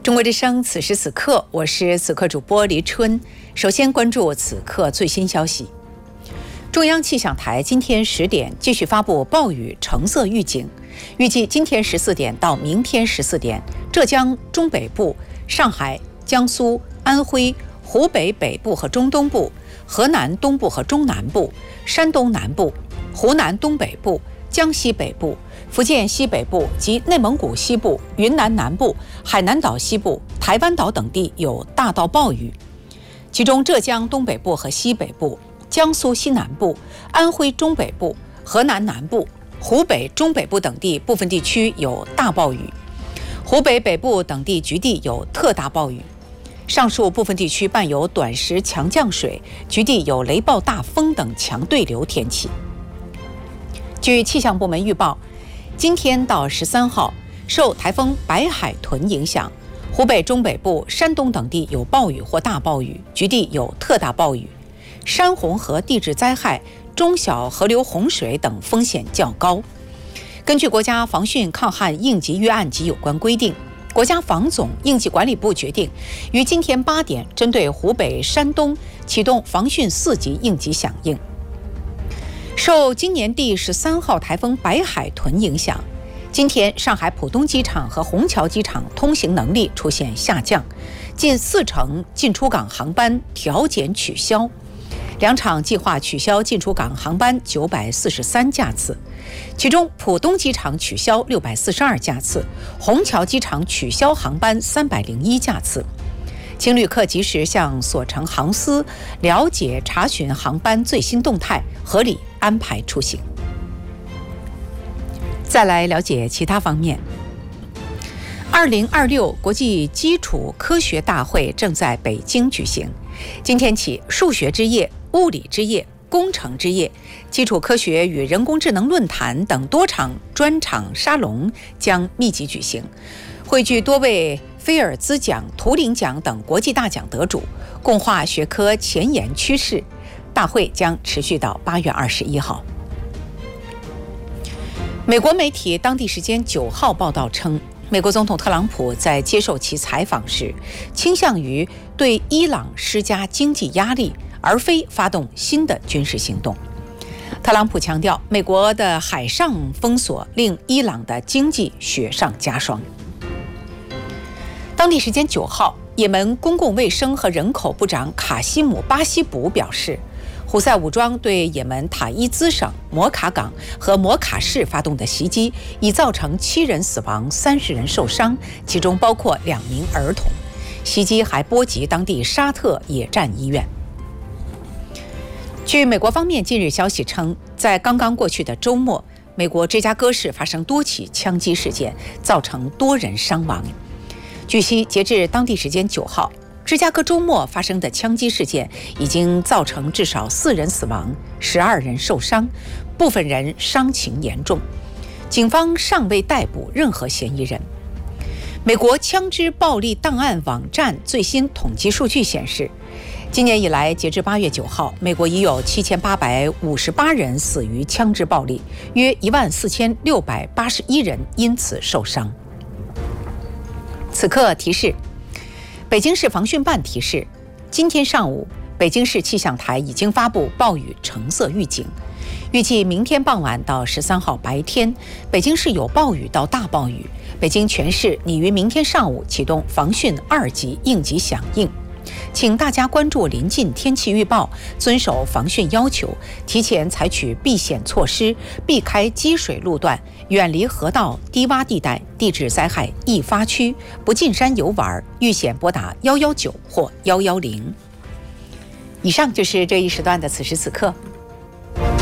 中国之声，此时此刻，我是此刻主播黎春。首先关注此刻最新消息。中央气象台今天10点继续发布暴雨橙色预警，预计今天14点到明天14点，浙江中北部、上海、江苏、安徽、湖北北部和中东部、河南东部和中南部、山东南部、湖南东北部、江西北部、福建西北部及内蒙古西部、云南南部、海南岛西部、台湾岛等地有大到暴雨，其中浙江东北部和西北部、江苏西南部、安徽中北部、河南南部、湖北中北部等地部分地区有大暴雨，湖北北部等地局地有特大暴雨。上述部分地区伴有短时强降水，局地有雷暴大风等强对流天气。据气象部门预报，今天到13号，受台风白海豚影响，湖北中北部、山东等地有暴雨或大暴雨，局地有特大暴雨。山洪和地质灾害、中小河流洪水等风险较高。根据国家防汛抗旱应急预案及有关规定，国家防总应急管理部决定，于今天8点针对湖北、山东启动防汛4级应急响应。受今年第13号台风白海豚影响，今天上海浦东机场和虹桥机场通行能力出现下降，近40%进出港航班调减取消。两场计划取消进出港航班943架次，其中浦东机场取消642架次，虹桥机场取消航班301架次。请旅客及时向所乘航司了解查询航班最新动态，合理安排出行。再来了解其他方面。2026国际基础科学大会正在北京举行，今天起，数学之夜、物理之夜、工程之夜、基础科学与人工智能论坛等多场专场沙龙将密集举行，汇聚多位菲尔兹奖、图灵奖等国际大奖得主，共话学科前沿趋势。大会将持续到8月21号。美国媒体当地时间9号报道称，美国总统特朗普在接受其采访时，倾向于对伊朗施加经济压力，而非发动新的军事行动。特朗普强调，美国的海上封锁令伊朗的经济雪上加霜。当地时间9号，也门公共卫生和人口部长卡西姆·巴西卜表示，胡塞武装对也门塔伊兹省摩卡港和摩卡市发动的袭击，已造成7人死亡、30人受伤，其中包括2名儿童。袭击还波及当地沙特野战医院。据美国方面近日消息称，在刚刚过去的周末，美国芝加哥市发生多起枪击事件，造成多人伤亡。据悉，截至当地时间9号，芝加哥周末发生的枪击事件已经造成至少4人死亡、12人受伤，部分人伤情严重。警方尚未逮捕任何嫌疑人。美国枪支暴力档案网站最新统计数据显示，今年以来，截至8月9号，美国已有7858人死于枪支暴力，约14681人因此受伤。此刻提示，北京市防汛办提示，今天上午，北京市气象台已经发布暴雨橙色预警，预计明天傍晚到13号白天，北京市有暴雨到大暴雨，北京全市拟于明天上午启动防汛2级应急响应。请大家关注临近天气预报，遵守防汛要求，提前采取避险措施，避开积水路段，远离河道、低洼地带、地质灾害易发区，不进山游玩，遇险拨打119或110。以上就是这一时段的此时此刻，